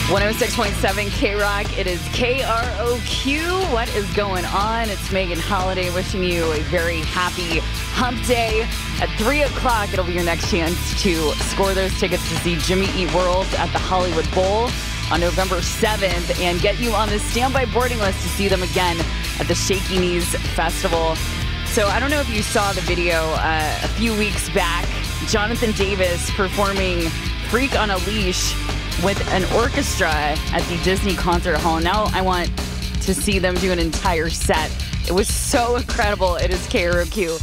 106.7 K-Rock. It is KROQ. What is going on? It's Megan Holiday wishing you a very happy hump day. At 3 o'clock, it'll be your next chance to score those tickets to see Jimmy Eat World at the Hollywood Bowl on November 7th and get you on the standby boarding list to see them again at the Shaky Knees Festival. So I don't know if you saw the video a few weeks back. Jonathan Davis performing Freak on a Leash with an orchestra at the Disney Concert Hall. Now I want to see them do an entire set. It was so incredible. It is KROQ.